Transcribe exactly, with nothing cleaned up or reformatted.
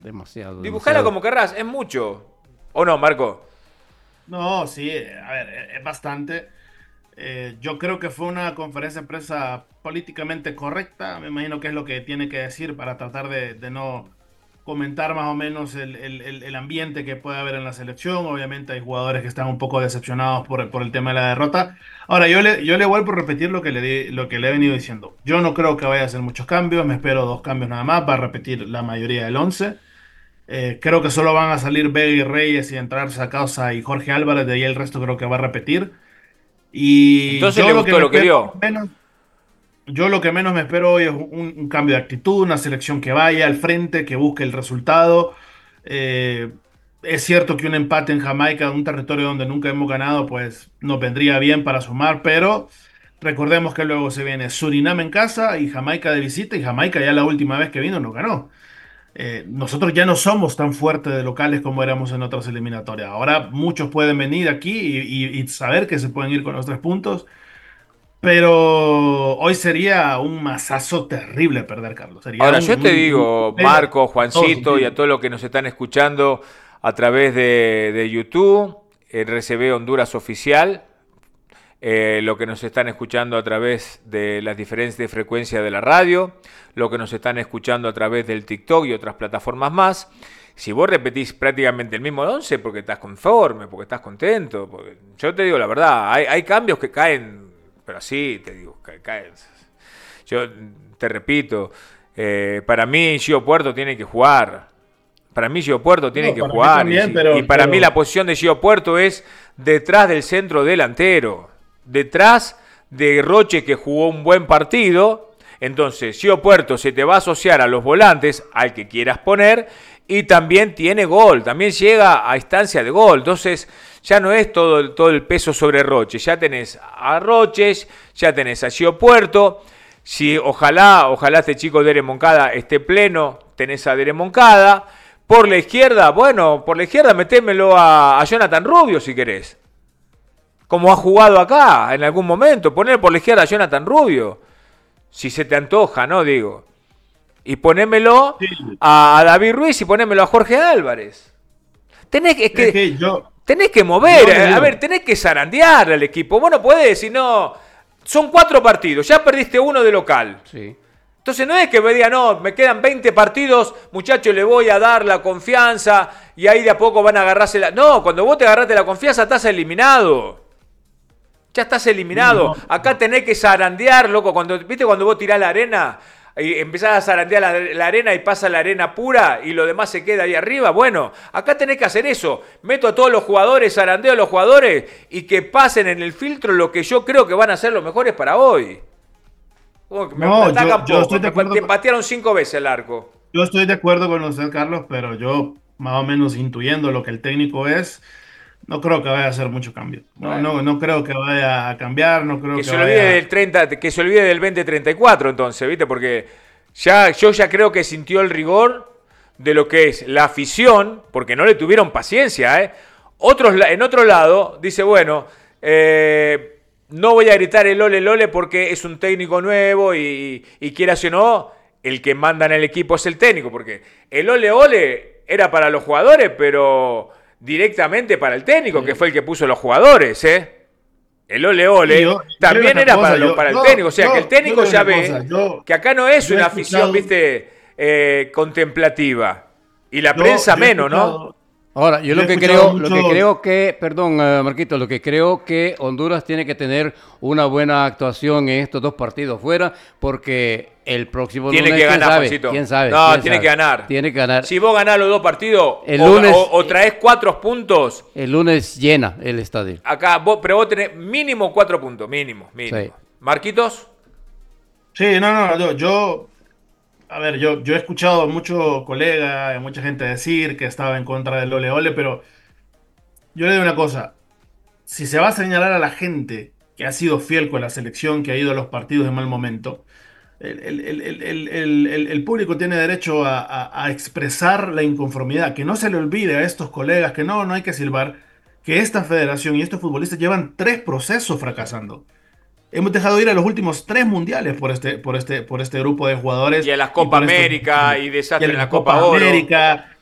Demasiado, Dibujala demasiado. como querrás, es mucho. ¿O no, Marco? No, sí, eh, a ver, eh, es bastante. Eh, yo creo que fue una conferencia de prensa políticamente correcta. Me imagino que es lo que tiene que decir para tratar de, de no comentar más o menos el, el- el- el ambiente que puede haber en la selección. Obviamente hay jugadores que están un poco decepcionados por, por el tema de la derrota. Ahora, yo le, yo le vuelvo a repetir lo que le, di- lo que le he venido diciendo. Yo no creo que vaya a hacer muchos cambios. Me espero dos cambios nada más. Va a repetir la mayoría del once. Eh, creo que solo van a salir Vega y Reyes y entrar Sacausa y Jorge Álvarez. De ahí el resto creo que va a repetir. Y Entonces le yo lo que gustó me lo que espero vio. menos, yo lo que menos me espero hoy es un, un cambio de actitud, una selección que vaya al frente, que busque el resultado. Eh, es cierto que un empate en Jamaica, un territorio donde nunca hemos ganado, pues nos vendría bien para sumar, pero recordemos que luego se viene Surinam en casa y Jamaica de visita, y Jamaica ya la última vez que vino nos ganó. Eh, nosotros ya no somos tan fuertes de locales como éramos en otras eliminatorias. Ahora muchos pueden venir aquí y, y- y saber que se pueden ir con los tres puntos, pero hoy sería un masazo terrible perder, Carlos. Sería Ahora, un, yo te un, un digo, pelo Marco, en todo Juancito y a sentido. todos los que nos están escuchando a través de, de YouTube, R C B Honduras Oficial, eh, lo que nos están escuchando a través de las diferentes frecuencias de la radio, lo que nos están escuchando a través del TikTok y otras plataformas más. Si vos repetís prácticamente el mismo once porque estás conforme, porque estás contento, porque yo te digo la verdad, hay, hay cambios que caen, pero así te digo, ca- caen. Yo te repito, eh, para mí Gio Puerto tiene que jugar. Para mí Gio Puerto tiene No, que para mí jugar. Y, también, si- y pero, para mí la pero posición de Gio Puerto es detrás del centro delantero. Detrás de Roche, que jugó un buen partido. Entonces Gio Puerto se te va a asociar a los volantes, al que quieras poner. Y también tiene gol. También llega a instancia de gol. Entonces ya no es todo, todo el peso sobre Roche. Ya tenés a Roches, ya tenés a Gio Puerto. Si ojalá, ojalá este chico Dere Moncada esté pleno, tenés a Dere Moncada. Por la izquierda, bueno, por la izquierda metémelo a, a Jonathan Rubio si querés. Como ha jugado acá en algún momento. Poner por la izquierda a Jonathan Rubio. Si se te antoja, ¿no? Digo. Y ponémelo sí, a, a David Ruiz y ponémelo a Jorge Álvarez. Tenés que, es es que, que yo, tenés que mover, yo le a ver, digo, tenés que zarandear al equipo. Vos no podés, si no. Son cuatro partidos, ya perdiste uno de local. Sí. Entonces no es que me diga, no, me quedan veinte partidos, muchachos, le voy a dar la confianza y ahí de a poco van a agarrarse la... No, cuando vos te agarraste la confianza estás eliminado. Ya estás sí, eliminado. no, Acá tenés que zarandear, loco. Cuando, ¿viste cuando vos tirás la arena y empezás a zarandear la, la arena y pasa la arena pura y lo demás se queda ahí arriba? Bueno, acá tenés que hacer eso. Meto a todos los jugadores, zarandeo a los jugadores y que pasen en el filtro lo que yo creo que van a ser los mejores para hoy. Como que me, me no, yo, atacan yo poco. estoy de Me acuerdo, te con- patearon cinco veces el arco. yo estoy de acuerdo con usted, Carlos, pero yo más o menos intuyendo lo que el técnico es, no creo que vaya a hacer mucho cambio. No, Bueno. no, no creo que vaya a cambiar, no creo Que que se olvide vaya. del treinta, que se olvide del veinte treinta y cuatro entonces, ¿viste? Porque ya, yo ya creo que sintió el rigor de lo que es la afición, porque no le tuvieron paciencia, ¿eh? Otros, en otro lado, dice, bueno, eh, no voy a gritar el ole, el ole porque es un técnico nuevo y, y quieras o no, el que manda en el equipo es el técnico, porque el ole, ole era para los jugadores, pero directamente para el técnico, que Sí. fue el que puso los jugadores, ¿eh? El ole Y ole yo, yo digo también otra era para, cosa, lo, yo, para el técnico. yo, O sea que el yo, yo técnico digo ya una cosa, ve yo, que acá no es yo he una afición, escuchado, viste, eh, contemplativa. Y la yo, prensa yo he menos, ¿no? escuchado, Ahora, yo yo he lo que escuchado creo, lo que muchos, creo que, perdón, eh, Marquito, lo que creo que Honduras tiene que tener una buena actuación en estos dos partidos fuera, porque el próximo Tiene lunes, que quién ganar, sabe, Juancito. quién sabe, No, quién tiene sabe. que ganar. Tiene que ganar. Si vos ganás los dos partidos El o, lunes, o- o traes cuatro puntos, El lunes llena el estadio. acá, vos, pero vos tenés mínimo cuatro puntos, mínimo, mínimo. Sí. Marquitos, sí, no, no, yo, yo, a ver, yo, yo he escuchado a muchos colegas, a mucha gente decir que estaba en contra del ole ole, pero yo le digo una cosa, si se va a señalar a la gente que ha sido fiel con la selección, que ha ido a los partidos de mal momento, el, el- el- el- el- el- el- el público tiene derecho a, a- a expresar la inconformidad, que no se le olvide a estos colegas que no, no hay que silbar, que esta federación y estos futbolistas llevan tres procesos fracasando. hemos dejado ir a los últimos tres mundiales por este, por este, por este grupo de jugadores. Y a la Copa por estos- América y y desastre a en la la Copa Copa Oro. América.